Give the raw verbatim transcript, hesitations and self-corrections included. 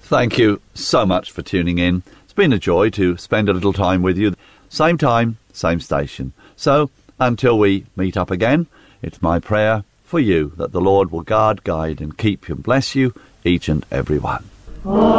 Thank you so much for tuning in. It's been a joy to spend a little time with you. Same time, same station. So, until we meet up again, it's my prayer for you that the Lord will guard, guide and keep you and bless you, each and every one.